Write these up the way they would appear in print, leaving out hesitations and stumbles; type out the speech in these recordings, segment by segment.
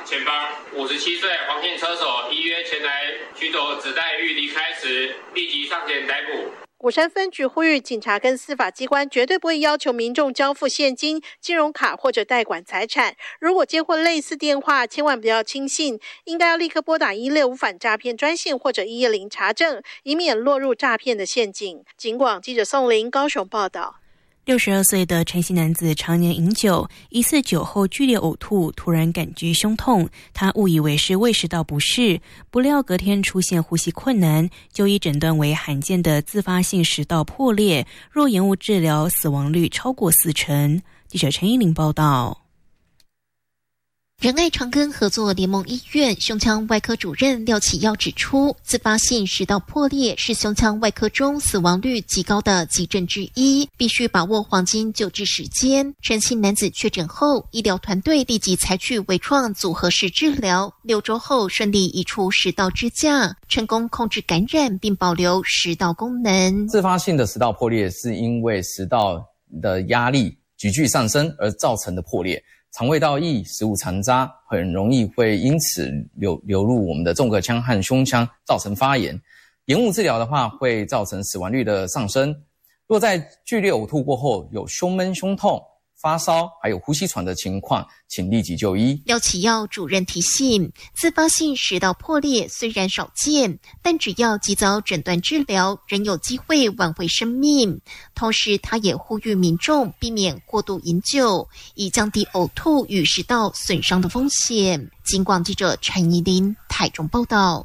前方57岁黄姓车手依约前来取走指代欲离开时，立即上前逮捕。 鼓山分局呼吁警察跟司法机关绝对不会要求民众交付现金、金融卡或者代管财产。如果接获类似电话，千万不要轻信，应该要立刻拨打165反诈骗专线或者110查证，以免落入诈骗的陷阱。警广记者宋玲高雄报道。 62岁的陈姓男子常年饮酒，疑似酒后剧烈呕吐，突然感觉胸痛，他误以为是胃食道不适，不料隔天出现呼吸困难，就医诊断为罕见的自发性食道破裂，若延误治疗，死亡率超过40%。记者陈依玲报道。 仁爱长庚合作联盟医院胸腔外科主任廖启耀指出，自发性食道破裂是胸腔外科中死亡率极高的急症之一，必须把握黄金救治时间。陈姓男子确诊后，医疗团队立即采取微创组合式治疗，6周后顺利移除食道支架，成功控制感染并保留食道功能。 自发性的食道破裂是因为食道的压力急剧上升而造成的破裂。肠胃道液、食物残渣很容易会因此流入我们的纵隔腔和胸腔，造成发炎。延误治疗的话，会造成死亡率的上升。若在剧烈呕吐过后有胸闷、胸痛、发烧还有呼吸喘的情况，请立即就医。 廖启耀主任提醒，自发性食道破裂虽然少见，但只要及早诊断治疗，仍有机会挽回生命。同时他也呼吁民众避免过度饮酒，以降低呕吐与食道损伤的风险。警广记者陈怡琳台中报道。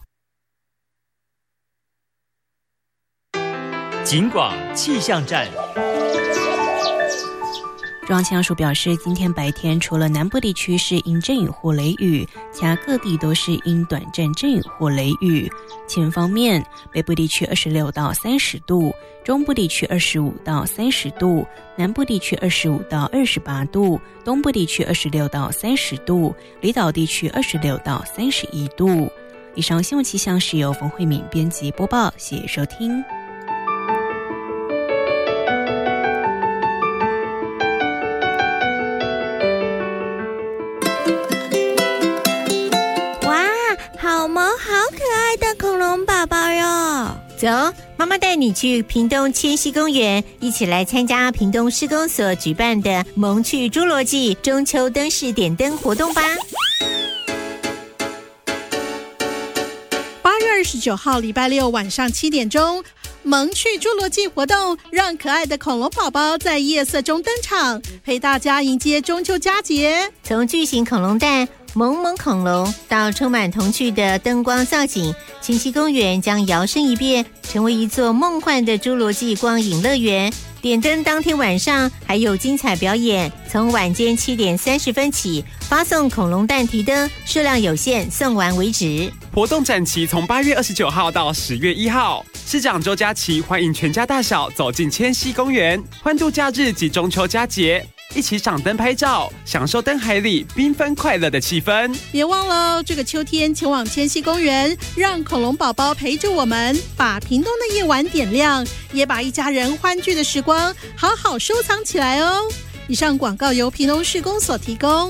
警广气象站。 中央气象署表示，今天白天除了南部地区是阴阵雨或雷雨，其他各地都是阴短暂阵雨或雷雨。气温方面，北部地区26到30度，中部地区25到30度，南部地区25到28度，东部地区26到30度，离岛地区26到31度。以上新闻气象是由冯慧敏编辑播报，谢谢收听。 好萌好可爱的恐龙宝宝哟！ 走，妈妈带你去屏东千禧公园，一起来参加屏东施工所举办的萌趣侏罗纪中秋灯饰点灯活动吧。 8月29号礼拜六晚上7点钟，萌趣侏罗纪活动让可爱的恐龙宝宝在夜色中登场，陪大家迎接中秋佳节。 从巨型恐龙蛋、萌萌恐龙到充满童趣的灯光造景，千禧公园将摇身一变，成为一座梦幻的侏罗纪光影乐园。点灯当天晚上还有精彩表演，从晚间7点30分起发送恐龙蛋提灯，数量有限，送完为止。 活动展期从8月29号到10月1号。市长周佳琪欢迎全家大小走进千禧公园，欢度假日及中秋佳节，一起赏灯拍照，享受灯海里缤纷快乐的气氛。 别忘了这个秋天前往千禧公园，让恐龙宝宝陪着我们，把屏东的夜晚点亮，也把一家人欢聚的时光好好收藏起来哦。以上广告由屏东市公所提供。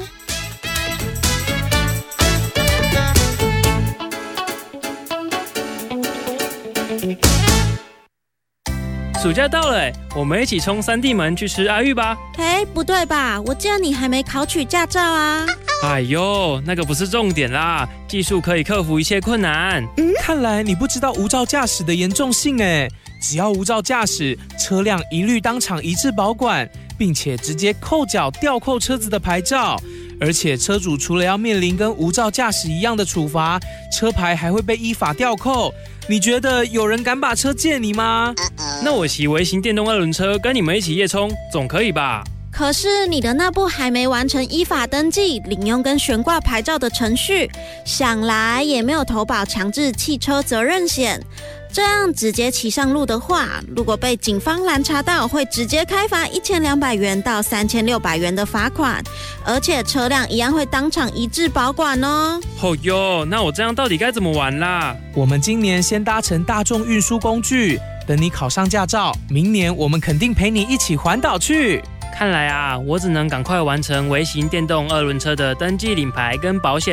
暑假到了，我们一起冲三地门去吃阿玉吧。 不对吧？我记得你还没考取驾照啊。 哎呦，那个不是重点啦，技术可以克服一切困难。 看来你不知道无照驾驶的严重性耶。只要无照驾驶，车辆一律当场移至保管，并且直接扣缴吊扣车子的牌照。而且车主除了要面临跟无照驾驶一样的处罚，车牌还会被依法吊扣。你觉得有人敢把车借你吗？ 那我骑微型电动2轮车跟你们一起夜冲，总可以吧？ 可是你的那部还没完成依法登记、领用跟悬挂牌照的程序，想来也没有投保强制汽车责任险。这样直接骑上路的话，如果被警方拦查到，会直接开罚1200元到3600元的罚款，而且车辆一样会当场移至保管哦。 哦哟，那我这样到底该怎么玩啦？ 我们今年先搭乘大众运输工具，等你考上驾照，明年我们肯定陪你一起环岛去。 看来啊，我只能赶快完成微型电动2轮车的登记、领牌跟保险。